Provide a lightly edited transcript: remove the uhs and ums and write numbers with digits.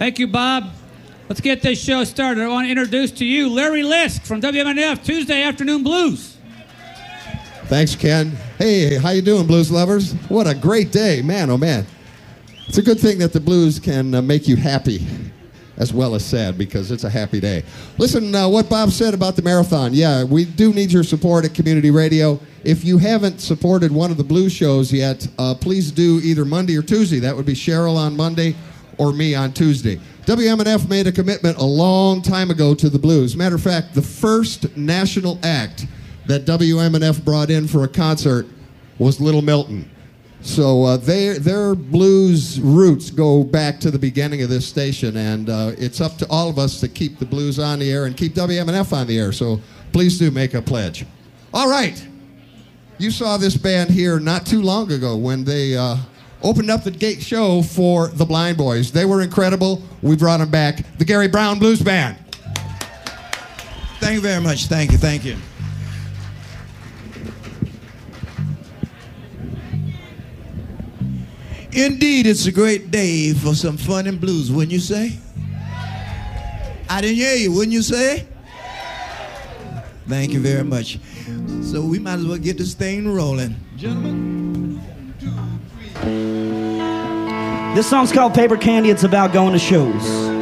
Thank you, Bob. Let's get this show started. I want to introduce to you Larry Lisk from WMNF Tuesday Afternoon Blues. Thanks, Ken. Hey, how you doing, blues lovers? What a great day, man, oh man. It's a good thing that the blues can make you happy as well as sad, because it's a happy day. Listen, what Bob said about the marathon. Yeah, we do need your support at Community Radio. If you haven't supported one of the blues shows yet, please do either Monday or Tuesday. That would be Cheryl on Monday or me on Tuesday. WMNF made a commitment a long time ago to the blues. Matter of fact, the first national act that WMNF brought in for a concert was Little Milton. So their blues roots go back to the beginning of this station, and it's up to all of us to keep the blues on the air and keep WMNF on the air, so please do make a pledge. All right. You saw this band here not too long ago when they opened up the gate show for the Blind Boys. They were incredible. We brought them back. The Gary Brown Blues Band. Thank you very much. Thank you. Thank you. Indeed, it's a great day for some fun and blues, wouldn't you say? I didn't hear you, wouldn't you say? Thank you very much. So we might as well get this thing rolling. Gentlemen, 1, 2, 3. This song's called Paper Candy. It's about going to shows.